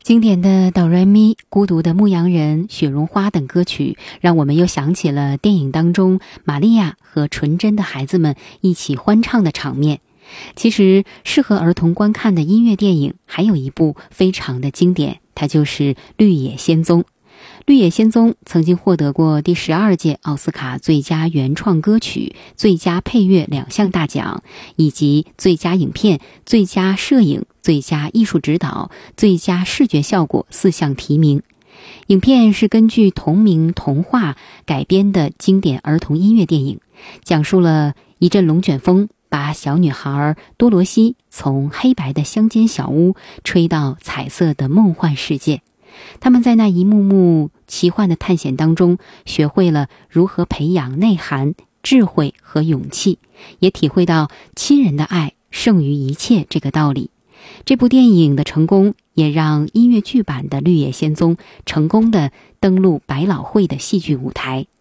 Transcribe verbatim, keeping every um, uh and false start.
经典的哆来咪、孤独的牧羊人、雪绒花等歌曲，让我们又想起了电影当中玛利亚和纯真的孩子们一起欢唱的场面。其实适合儿童观看的音乐电影还有一部非常的经典，它就是《绿野仙踪》。《绿野仙踪》曾经获得过第十二届奥斯卡最佳原创歌曲、最佳配乐两项大奖，以及最佳影片、最佳摄影、最佳艺术指导、最佳视觉效果四项提名。影片是根据同名童话改编的经典儿童音乐电影，讲述了一阵龙卷风把小女孩多罗西从黑白的乡间小屋吹到彩色的梦幻世界。他们在那一幕幕奇幻的探险当中，学会了如何培养内涵、智慧和勇气，也体会到亲人的爱胜于一切这个道理。这部电影的成功，也让音乐剧版的《绿野仙踪》成功地登陆百老汇的戏剧舞台。